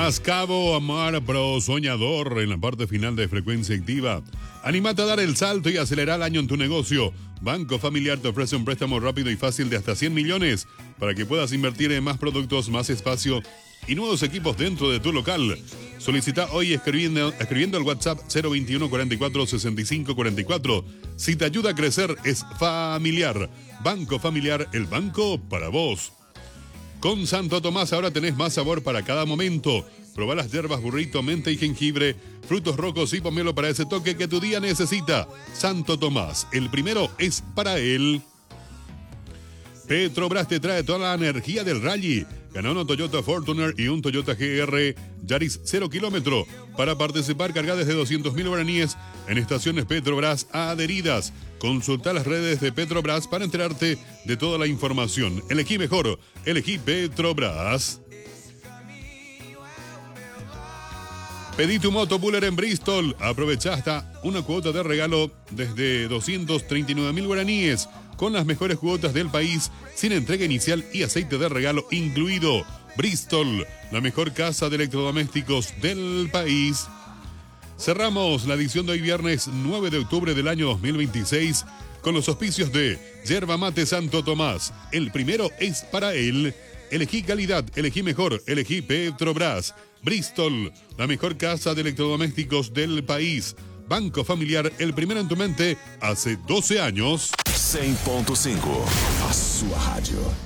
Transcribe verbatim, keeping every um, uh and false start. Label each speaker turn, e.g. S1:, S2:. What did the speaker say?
S1: Tomás Cabo, Amar Pro Soñador en la parte final de Frecuencia Activa. Anímate a dar el salto y acelerar el año en tu negocio. Banco Familiar te ofrece un préstamo rápido y fácil de hasta cien millones para que puedas invertir en más productos, más espacio y nuevos equipos dentro de tu local. Solicita hoy escribiendo, escribiendo al WhatsApp cero veintiuno cuarenta y cuatro sesenta y cinco cuarenta y cuatro. Si te ayuda a crecer, es Familiar. Banco Familiar, el banco para vos. Con Santo Tomás ahora tenés más sabor para cada momento. Probá las hierbas burrito, menta y jengibre, frutos rojos y pomelo para ese toque que tu día necesita. Santo Tomás, el primero es para él. Petrobras te trae toda la energía del rally. Gana un Toyota Fortuner y un Toyota G R Yaris cero kilómetro. Para participar, carga desde doscientos mil guaraníes en estaciones Petrobras adheridas. Consulta las redes de Petrobras para enterarte de toda la información. Elegí mejor, elegí Petrobras. Pedí tu moto Buller en Bristol. Aprovecha hasta una cuota de regalo desde doscientos treinta y nueve mil guaraníes con las mejores cuotas del país, sin entrega inicial y aceite de regalo incluido. Bristol, la mejor casa de electrodomésticos del país. Cerramos la edición de hoy viernes nueve de octubre del año dos mil veintiséis con los auspicios de Yerba Mate Santo Tomás. El primero es para él. Elegí calidad, elegí mejor, elegí Petrobras. Bristol, la mejor casa de electrodomésticos del país. Banco Familiar, el primero en tu mente, hace doce años.
S2: cem ponto cinco, a sua rádio.